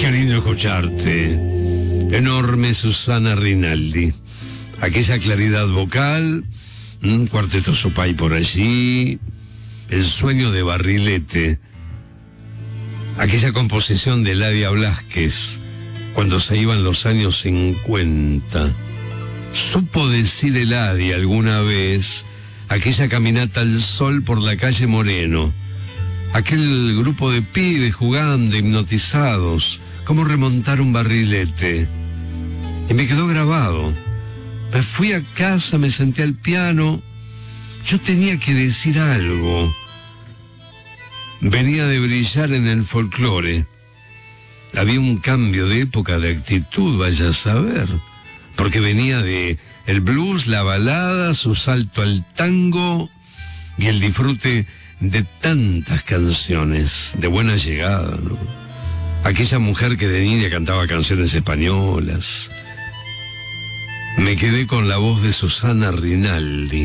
Qué lindo escucharte. Enorme Susana Rinaldi. Aquella claridad vocal, un cuarteto Supay por allí, el sueño de Barrilete, aquella composición de Eladia Blasquez, cuando se iban los años 50. Supo decir Eladia alguna vez aquella caminata al sol por la calle Moreno, aquel grupo de pibes jugando, hipnotizados, cómo remontar un barrilete. Y me quedó grabado. Me fui a casa, me senté al piano. Yo tenía que decir algo. Venía de brillar en el folclore. Había un cambio de época, de actitud, vaya a saber. Porque venía de el blues, la balada, su salto al tango y el disfrute de tantas canciones, de buena llegada, ¿no? Aquella mujer que de niña cantaba canciones españolas. Me quedé con la voz de Susana Rinaldi.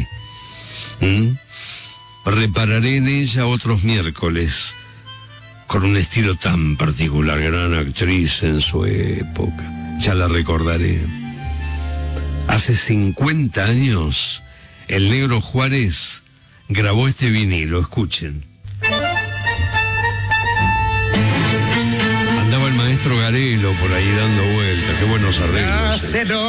Repararé en ella otros miércoles, con un estilo tan particular, gran actriz en su época. Ya la recordaré. Hace 50 años, el Negro Juárez grabó este vinilo, escuchen. Andaba el maestro Garelo por ahí dando vueltas, qué buenos arreglos.